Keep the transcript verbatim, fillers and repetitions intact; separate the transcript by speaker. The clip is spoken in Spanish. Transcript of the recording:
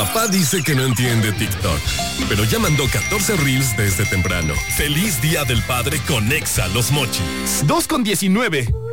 Speaker 1: Papá dice que no entiende TikTok, pero ya mandó catorce reels desde temprano. Feliz Día del Padre con Exa Los Mochis.
Speaker 2: dos con diecinueve.